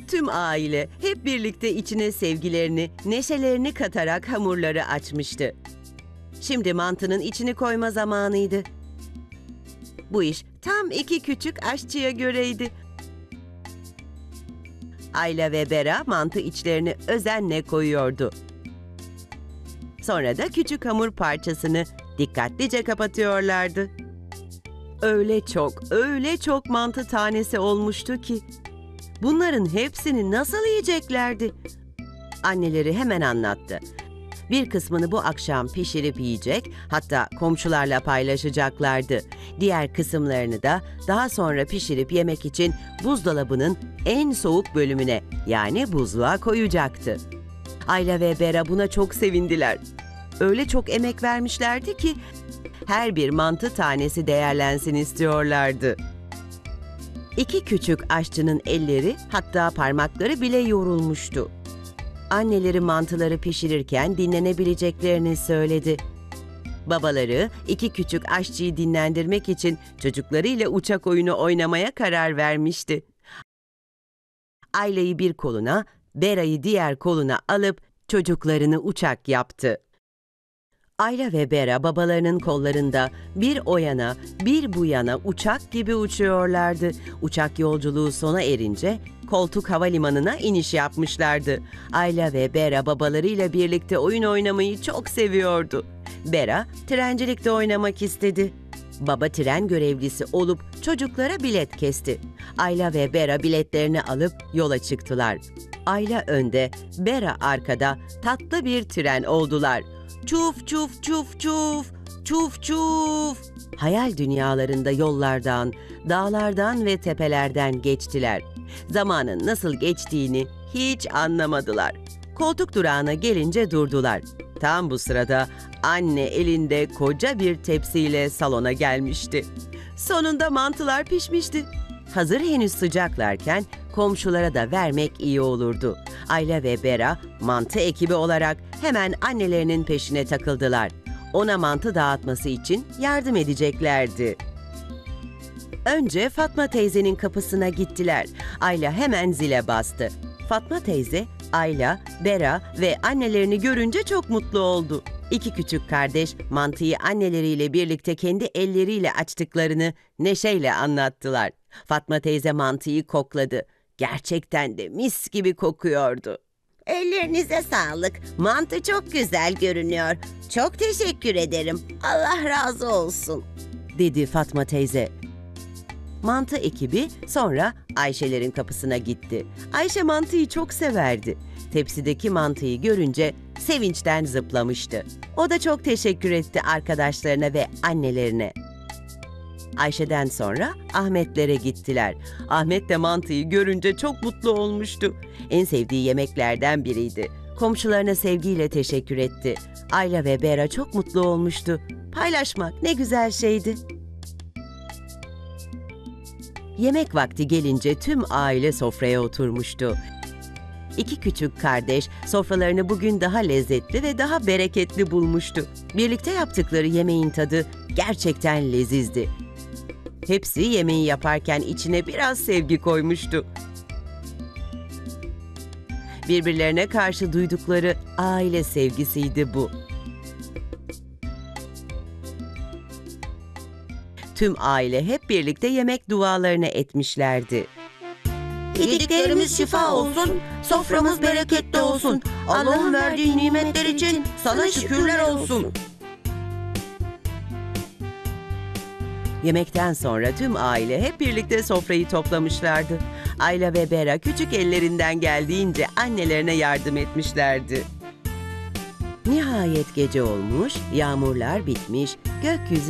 Tüm aile hep birlikte içine sevgilerini, neşelerini katarak hamurları açmıştı. Şimdi mantının içini koyma zamanıydı. Bu iş tam iki küçük aşçıya göreydi. Ayla ve Bera mantı içlerini özenle koyuyordu. Sonra da küçük hamur parçasını dikkatlice kapatıyorlardı. Öyle çok mantı tanesi olmuştu ki bunların hepsini nasıl yiyeceklerdi? Anneleri hemen anlattı. Bir kısmını bu akşam pişirip yiyecek, hatta komşularla paylaşacaklardı. Diğer kısımlarını da daha sonra pişirip yemek için buzdolabının en soğuk bölümüne, yani buzluğa koyacaktı. Ayla ve Bera buna çok sevindiler. Öyle çok emek vermişlerdi ki her bir mantı tanesi değerlensin istiyorlardı. İki küçük aşçının elleri, hatta parmakları bile yorulmuştu. Anneleri mantıları pişirirken dinlenebileceklerini söyledi. Babaları iki küçük aşçıyı dinlendirmek için çocuklarıyla uçak oyunu oynamaya karar vermişti. Ayla'yı bir koluna, Bera'yı diğer koluna alıp çocuklarını uçak yaptı. Ayla ve Bera babalarının kollarında bir o yana, bir bu yana uçak gibi uçuyorlardı. Uçak yolculuğu sona erince Koltuk Havalimanı'na iniş yapmışlardı. Ayla ve Bera babalarıyla birlikte oyun oynamayı çok seviyordu. Bera trencilikte oynamak istedi. Baba tren görevlisi olup çocuklara bilet kesti. Ayla ve Bera biletlerini alıp yola çıktılar. Ayla önde, Bera arkada tatlı bir tren oldular. Çuf çuf çuf çuf, çuf çuf. Hayal dünyalarında yollardan, dağlardan ve tepelerden geçtiler. Zamanın nasıl geçtiğini hiç anlamadılar. Koltuk durağına gelince durdular. Tam bu sırada anne elinde koca bir tepsiyle salona gelmişti. Sonunda mantılar pişmişti. Hazır henüz sıcaklarken komşulara da vermek iyi olurdu. Ayla ve Bera mantı ekibi olarak hemen annelerinin peşine takıldılar. Ona mantı dağıtması için yardım edeceklerdi. Önce Fatma teyzenin kapısına gittiler. Ayla hemen zile bastı. Fatma teyze, Ayla, Bera ve annelerini görünce çok mutlu oldu. İki küçük kardeş mantıyı anneleriyle birlikte kendi elleriyle açtıklarını neşeyle anlattılar. Fatma teyze mantıyı kokladı. Gerçekten de mis gibi kokuyordu. Ellerinize sağlık. Mantı çok güzel görünüyor. Çok teşekkür ederim. Allah razı olsun. Dedi Fatma teyze. Mantı ekibi sonra Ayşelerin kapısına gitti. Ayşe mantıyı çok severdi. Tepsideki mantıyı görünce sevinçten zıplamıştı. O da çok teşekkür etti arkadaşlarına ve annelerine. Ayşe'den sonra Ahmetlere gittiler. Ahmet de mantıyı görünce çok mutlu olmuştu. En sevdiği yemeklerden biriydi. Komşularına sevgiyle teşekkür etti. Ayla ve Bera çok mutlu olmuştu. Paylaşmak ne güzel şeydi. Yemek vakti gelince tüm aile sofraya oturmuştu. İki küçük kardeş sofralarını bugün daha lezzetli ve daha bereketli bulmuştu. Birlikte yaptıkları yemeğin tadı gerçekten lezizdi. Hepsi yemeği yaparken içine biraz sevgi koymuştu. Birbirlerine karşı duydukları aile sevgisiydi bu. Tüm aile hep birlikte yemek dualarını etmişlerdi. Yediklerimiz şifa olsun, soframız bereketli olsun. Allah'ın verdiği nimetler için sana şükürler olsun. Yemekten sonra tüm aile hep birlikte sofrayı toplamışlardı. Ayla ve Bera küçük ellerinden geldiğince annelerine yardım etmişlerdi. Nihayet gece olmuş, yağmurlar bitmiş, gökyüzü